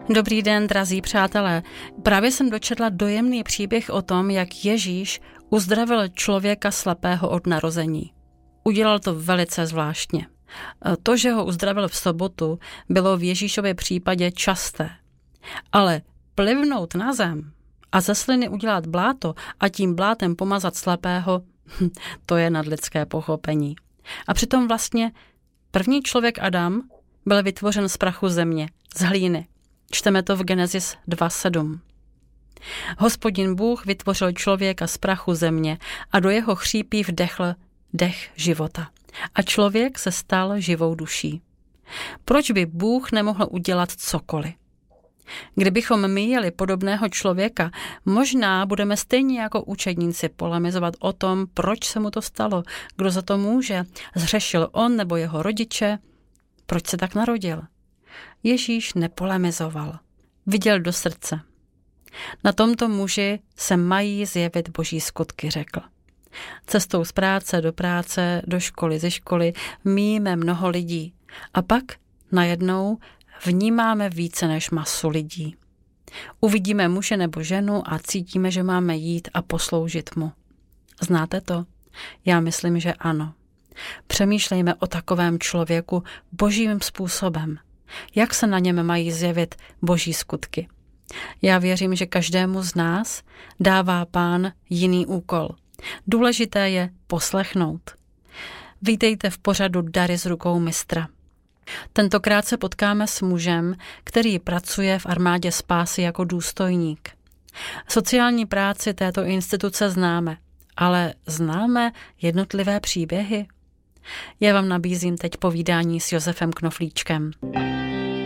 Dobrý den, drazí přátelé. Právě jsem dočetla dojemný příběh o tom, jak Ježíš uzdravil člověka slepého od narození. Udělal to velice zvláštně. To, že ho uzdravil v sobotu, bylo v Ježíšově případě časté. Ale plivnout na zem a ze sliny udělat bláto a tím blátem pomazat slepého, to je nadlidské pochopení. A přitom vlastně první člověk Adam byl vytvořen z prachu země, z hlíny. Čteme to v Genesis 2:7. Hospodin Bůh vytvořil člověka z prachu země a do jeho chřípí vdechl dech života. A člověk se stal živou duší. Proč by Bůh nemohl udělat cokoliv? Kdybychom my jeli podobného člověka, možná budeme stejně jako učedníci polemizovat o tom, proč se mu to stalo, kdo za to může, zhřešil on nebo jeho rodiče, proč se tak narodil. Ježíš nepolemizoval, viděl do srdce. Na tomto muži se mají zjevit boží skutky, řekl. Cestou z práce do práce, do školy, ze školy míjíme mnoho lidí a pak najednou vnímáme více než masu lidí. Uvidíme muže nebo ženu a cítíme, že máme jít a posloužit mu. Znáte to? Já myslím, že ano. Přemýšlejme o takovém člověku božím způsobem. Jak se na něm mají zjevit boží skutky? Já věřím, že každému z nás dává Pán jiný úkol. Důležité je poslechnout. Vítejte v pořadu Dary z rukou mistra. Tentokrát se potkáme s mužem, který pracuje v armádě spásy jako důstojník. Sociální práci této instituce známe, ale známe jednotlivé příběhy? Já vám nabízím teď povídání s Josefem Knoflíčkem.